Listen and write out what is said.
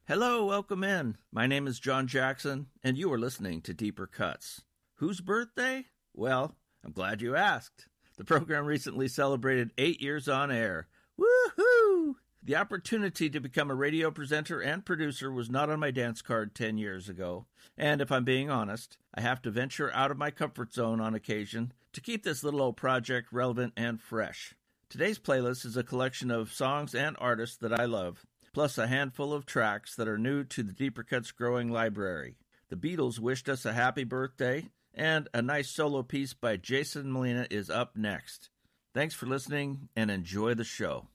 Hello, welcome in. My name is John Jackson, and you are listening to Deeper Cuts. Whose birthday? Well, I'm glad you asked. The program recently celebrated 8 years on air. Woohoo! The opportunity to become a radio presenter and producer was not on my dance card 10 years ago. And if I'm being honest, I have to venture out of my comfort zone on occasion to keep this little old project relevant and fresh. Today's playlist is a collection of songs and artists that I love, plus a handful of tracks that are new to the Deeper Cuts growing library. The Beatles wished us a happy birthday, and a nice solo piece by Jason Molina is up next. Thanks for listening, and enjoy the show.